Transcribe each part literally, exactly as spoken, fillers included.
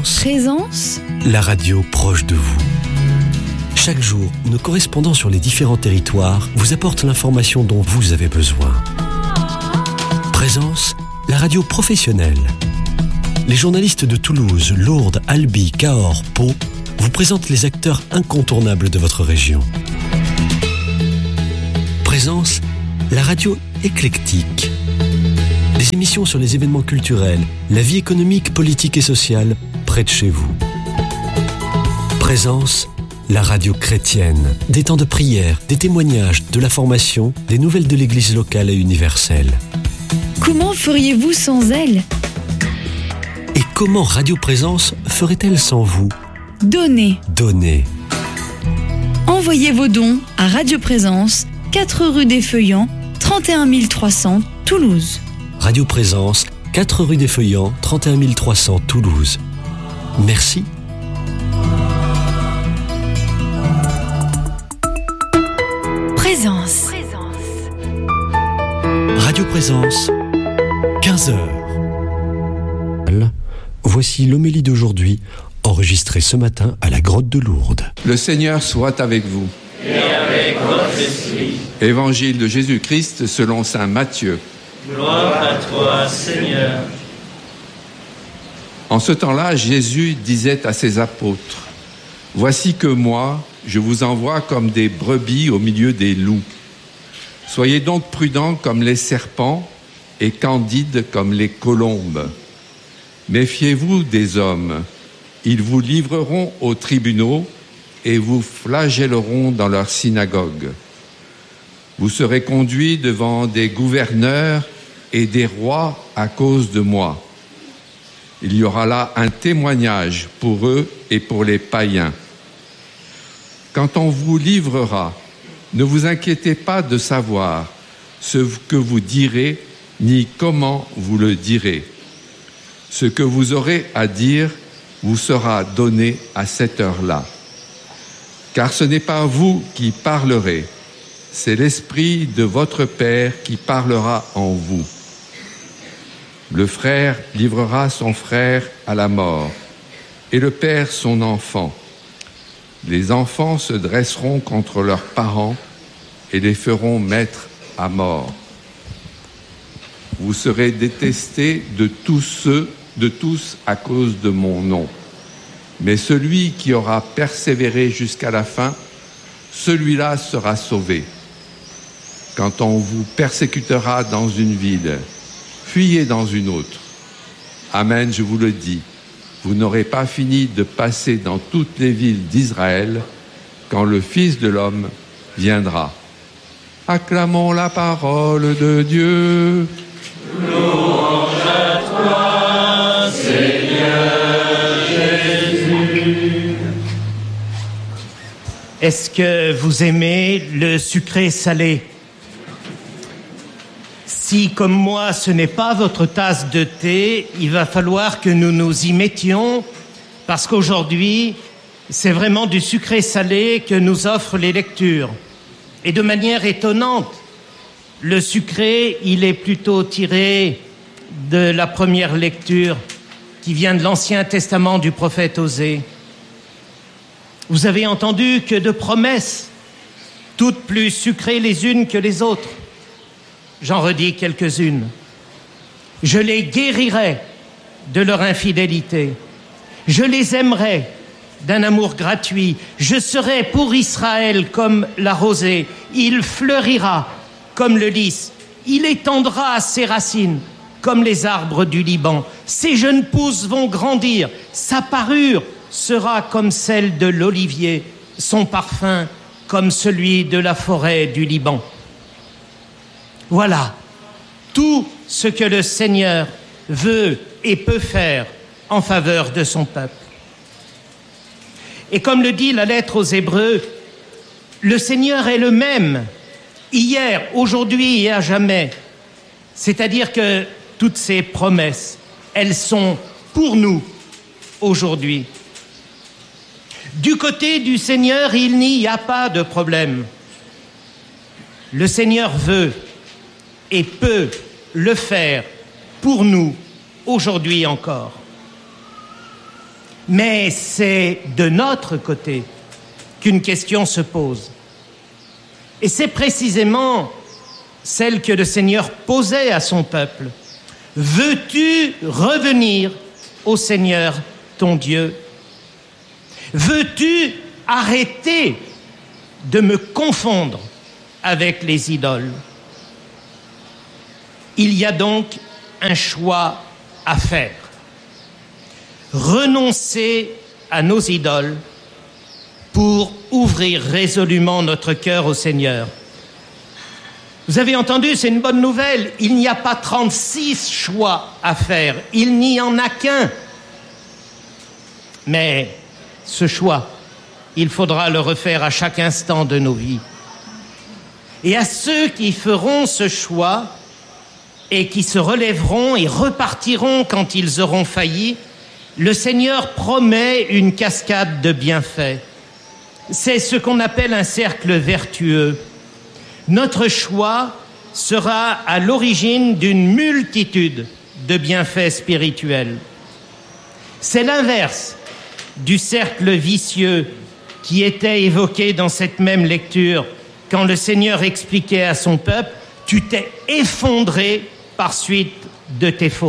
Présence. Présence. La radio proche de vous. Chaque jour, nos correspondants sur les différents territoires vous apportent l'information dont vous avez besoin. Présence, la radio professionnelle. Les journalistes de Toulouse, Lourdes, Albi, Cahors, Pau vous présentent les acteurs incontournables de votre région. Présence, la radio éclectique. Des émissions sur les événements culturels, la vie économique, politique et sociale près de chez vous. Présence, la radio chrétienne. Des temps de prière, des témoignages, de la formation, des nouvelles de l'église locale et universelle. Comment feriez-vous sans elle ? Et comment Radio Présence ferait-elle sans vous ? Donnez. Donnez. Envoyez vos dons à Radio Présence, quatre rue des Feuillants, trente et un mille trois cents, Toulouse. Radio Présence, quatre rue des Feuillants, trente et un mille trois cents, Toulouse. Merci. Présence. Radio Présence, quinze heures. Voici l'homélie d'aujourd'hui, enregistrée ce matin à la grotte de Lourdes. Le Seigneur soit avec vous. Et avec votre esprit. Évangile de Jésus-Christ selon saint Matthieu. Gloire à toi, Seigneur. En ce temps-là, Jésus disait à ses apôtres, « Voici que moi, je vous envoie comme des brebis au milieu des loups. Soyez donc prudents comme les serpents et candides comme les colombes. Méfiez-vous des hommes. Ils vous livreront aux tribunaux et vous flagelleront dans leurs synagogues. Vous serez conduits devant des gouverneurs et des rois à cause de moi. Il y aura là un témoignage pour eux et pour les païens. Quand on vous livrera, ne vous inquiétez pas de savoir ce que vous direz ni comment vous le direz. Ce que vous aurez à dire vous sera donné à cette heure-là. Car ce n'est pas vous qui parlerez, c'est l'Esprit de votre Père qui parlera en vous. Le frère livrera son frère à la mort, et le père son enfant. Les enfants se dresseront contre leurs parents et les feront mettre à mort. Vous serez détestés de tous ceux, de tous à cause de mon nom. Mais celui qui aura persévéré jusqu'à la fin, celui-là sera sauvé. Quand on vous persécutera dans une ville, fuyez dans une autre. Amen, je vous le dis, vous n'aurez pas fini de passer dans toutes les villes d'Israël quand le Fils de l'homme viendra. Acclamons la parole de Dieu. Louange à toi, Seigneur Jésus. Est-ce que vous aimez le sucré salé ? Si, comme moi, ce n'est pas votre tasse de thé, il va falloir que nous nous y mettions, parce qu'aujourd'hui, c'est vraiment du sucré salé que nous offrent les lectures. Et de manière étonnante, le sucré, il est plutôt tiré de la première lecture qui vient de l'Ancien Testament du prophète Osée. Vous avez entendu que de promesses, toutes plus sucrées les unes que les autres. J'en redis quelques-unes. Je les guérirai de leur infidélité. Je les aimerai d'un amour gratuit. Je serai pour Israël comme la rosée. Il fleurira comme le lys. Il étendra ses racines comme les arbres du Liban. Ses jeunes pousses vont grandir. Sa parure sera comme celle de l'olivier. Son parfum comme celui de la forêt du Liban. Voilà tout ce que le Seigneur veut et peut faire en faveur de son peuple. Et comme le dit la lettre aux Hébreux, le Seigneur est le même, hier, aujourd'hui et à jamais. C'est-à-dire que toutes ces promesses, elles sont pour nous aujourd'hui. Du côté du Seigneur, il n'y a pas de problème. Le Seigneur veut et peut le faire pour nous aujourd'hui encore. Mais c'est de notre côté qu'une question se pose. Et c'est précisément celle que le Seigneur posait à son peuple. Veux-tu revenir au Seigneur ton Dieu? Veux-tu arrêter de me confondre avec les idoles? Il y a donc un choix à faire. Renoncer à nos idoles pour ouvrir résolument notre cœur au Seigneur. Vous avez entendu, c'est une bonne nouvelle. Il n'y a pas trente-six choix à faire. Il n'y en a qu'un. Mais ce choix, il faudra le refaire à chaque instant de nos vies. Et à ceux qui feront ce choix et qui se relèveront et repartiront quand ils auront failli, le Seigneur promet une cascade de bienfaits. C'est ce qu'on appelle un cercle vertueux. Notre choix sera à l'origine d'une multitude de bienfaits spirituels. C'est l'inverse du cercle vicieux qui était évoqué dans cette même lecture quand le Seigneur expliquait à son peuple « Tu t'es effondré par suite de tes fautes ».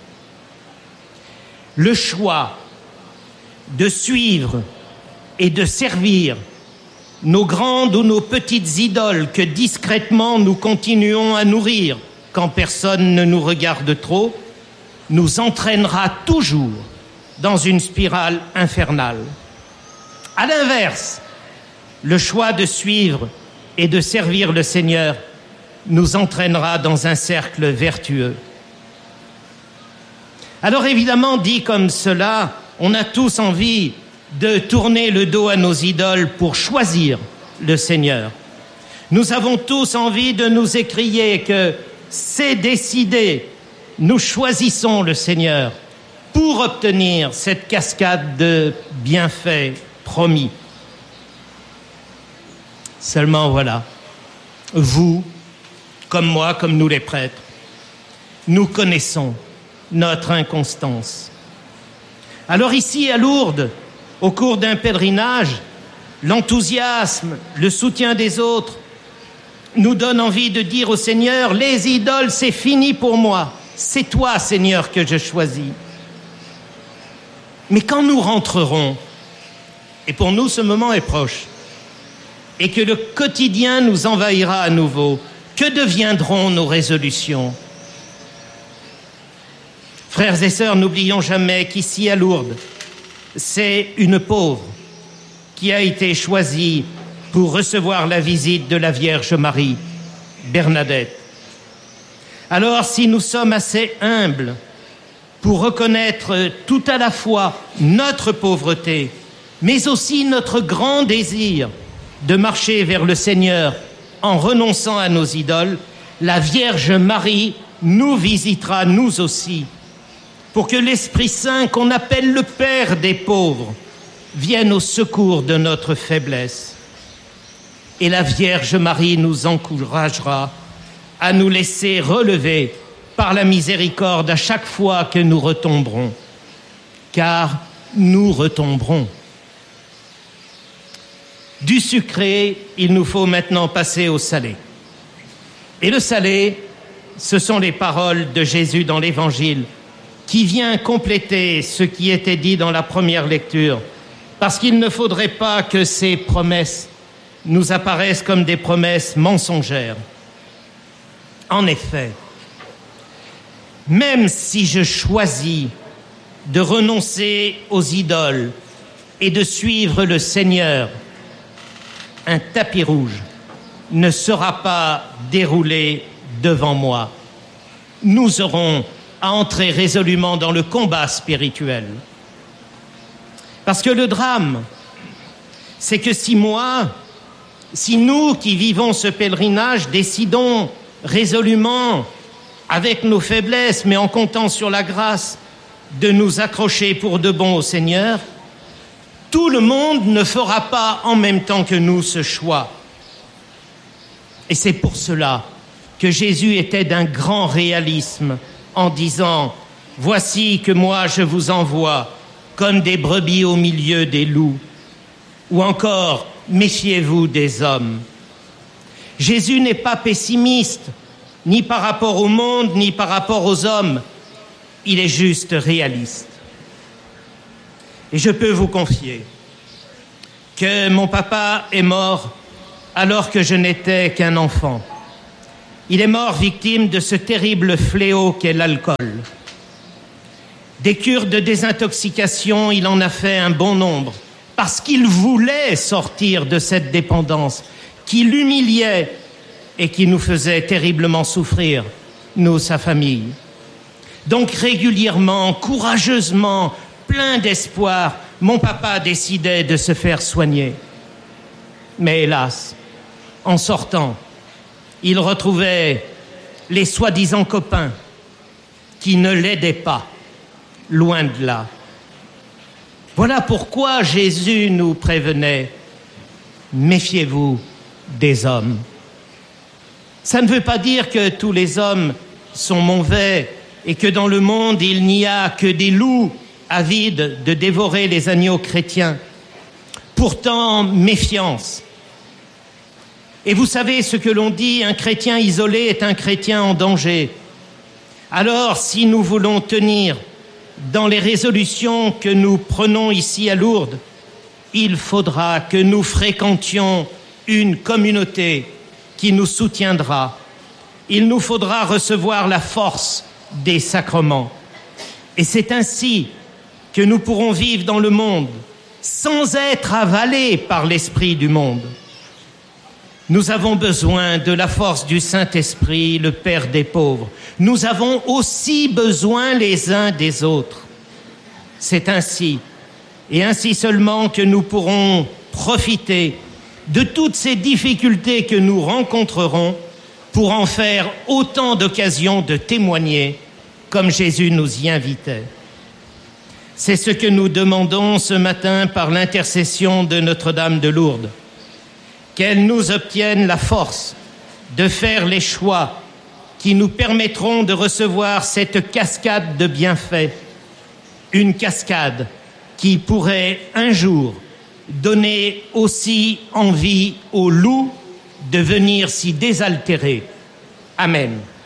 Le choix de suivre et de servir nos grandes ou nos petites idoles que discrètement nous continuons à nourrir quand personne ne nous regarde trop, nous entraînera toujours dans une spirale infernale. À l'inverse, le choix de suivre et de servir le Seigneur nous entraînera dans un cercle vertueux. Alors évidemment, dit comme cela, on a tous envie de tourner le dos à nos idoles pour choisir le Seigneur. Nous avons tous envie de nous écrier que c'est décidé, nous choisissons le Seigneur pour obtenir cette cascade de bienfaits promis. Seulement voilà, vous, comme moi, comme nous les prêtres, nous connaissons notre inconstance. Alors ici à Lourdes, au cours d'un pèlerinage, l'enthousiasme, le soutien des autres nous donne envie de dire au Seigneur, les idoles, c'est fini pour moi. C'est toi, Seigneur, que je choisis. Mais quand nous rentrerons, et pour nous ce moment est proche, et que le quotidien nous envahira à nouveau, que deviendront nos résolutions? Frères et sœurs, n'oublions jamais qu'ici à Lourdes, c'est une pauvre qui a été choisie pour recevoir la visite de la Vierge Marie, Bernadette. Alors, si nous sommes assez humbles pour reconnaître tout à la fois notre pauvreté, mais aussi notre grand désir de marcher vers le Seigneur en renonçant à nos idoles, la Vierge Marie nous visitera nous aussi, pour que l'Esprit Saint, qu'on appelle le Père des pauvres, vienne au secours de notre faiblesse. Et la Vierge Marie nous encouragera à nous laisser relever par la miséricorde à chaque fois que nous retomberons, car nous retomberons. Du sucré, il nous faut maintenant passer au salé. Et le salé, ce sont les paroles de Jésus dans l'Évangile, qui vient compléter ce qui était dit dans la première lecture, parce qu'il ne faudrait pas que ces promesses nous apparaissent comme des promesses mensongères. En effet, même si je choisis de renoncer aux idoles et de suivre le Seigneur, un tapis rouge ne sera pas déroulé devant moi. Nous aurons à entrer résolument dans le combat spirituel. Parce que le drame, c'est que si moi, si nous qui vivons ce pèlerinage décidons résolument, avec nos faiblesses, mais en comptant sur la grâce, de nous accrocher pour de bon au Seigneur, tout le monde ne fera pas en même temps que nous ce choix. Et c'est pour cela que Jésus était d'un grand réalisme en disant « Voici que moi je vous envoie comme des brebis au milieu des loups. Ou encore, méfiez-vous des hommes. Jésus n'est pas pessimiste, ni par rapport au monde, ni par rapport aux hommes. Il est juste réaliste. Et je peux vous confier que mon papa est mort alors que je n'étais qu'un enfant. Il est mort victime de ce terrible fléau qu'est l'alcool. Des cures de désintoxication, il en a fait un bon nombre, parce qu'il voulait sortir de cette dépendance qui l'humiliait et qui nous faisait terriblement souffrir, nous, sa famille. Donc régulièrement, courageusement, plein d'espoir, mon papa décidait de se faire soigner. Mais hélas, en sortant, il retrouvait les soi-disant copains qui ne l'aidaient pas, loin de là. Voilà pourquoi Jésus nous prévenait, méfiez-vous des hommes. Ça ne veut pas dire que tous les hommes sont mauvais et que dans le monde il n'y a que des loups avides de dévorer les agneaux chrétiens. Pourtant, méfiance. Et vous savez ce que l'on dit, un chrétien isolé est un chrétien en danger. Alors, si nous voulons tenir dans les résolutions que nous prenons ici à Lourdes, il faudra que nous fréquentions une communauté qui nous soutiendra. Il nous faudra recevoir la force des sacrements. Et c'est ainsi que nous pourrons vivre dans le monde sans être avalés par l'esprit du monde. Nous avons besoin de la force du Saint-Esprit, le Père des pauvres. Nous avons aussi besoin les uns des autres. C'est ainsi, et ainsi seulement, que nous pourrons profiter de toutes ces difficultés que nous rencontrerons pour en faire autant d'occasions de témoigner, comme Jésus nous y invitait. C'est ce que nous demandons ce matin par l'intercession de Notre-Dame de Lourdes. Qu'elle nous obtienne la force de faire les choix qui nous permettront de recevoir cette cascade de bienfaits, une cascade qui pourrait un jour donner aussi envie aux loups de venir s'y désaltérer. Amen.